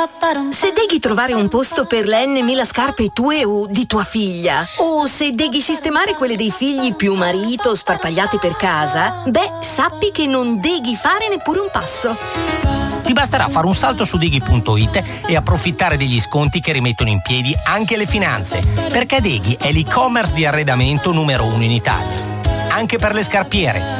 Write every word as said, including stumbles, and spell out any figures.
Se devi trovare un posto per le n mila scarpe tue o di tua figlia, o se devi sistemare quelle dei figli più marito sparpagliate per casa, beh, sappi che non devi fare neppure un passo. Ti basterà fare un salto su Deghi punto it e approfittare degli sconti che rimettono in piedi anche le finanze, perché Deghi è l'e-commerce di arredamento numero uno in Italia. Anche per le scarpiere,